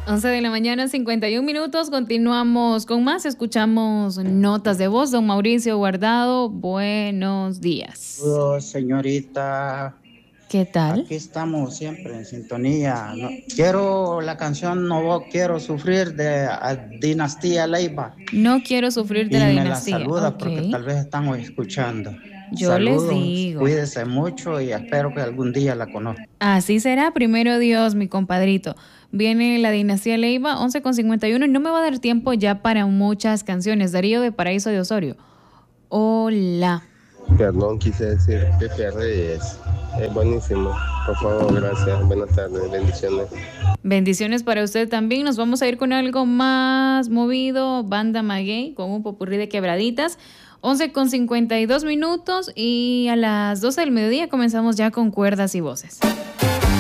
11 de la mañana, 51 minutos. Continuamos con más. Escuchamos notas de voz. Don Mauricio Guardado, buenos días. Saludos, señorita. ¿Qué tal? Aquí estamos siempre en sintonía. Quiero la canción No Quiero Sufrir de Dinastía Leiva. No quiero sufrir de Y la me la dinastía. saluda porque Ok. tal vez estamos escuchando. Yo les Saludos, digo. cuídese mucho y espero que algún día la conozca. Así será, primero Dios, mi compadrito. Viene la dinastía Leiva, 11:51, y no me va a dar tiempo ya para muchas canciones. Darío de Paraíso de Osorio. Hola. Perdón, quise decir Pepe Reyes. Es buenísimo. Por favor, gracias. Buenas tardes, bendiciones. Bendiciones para usted también. Nos vamos a ir con algo más movido. Banda Maguey, con un popurrí de quebraditas. 11:52 minutos y a las 12 del mediodía comenzamos ya con cuerdas y voces.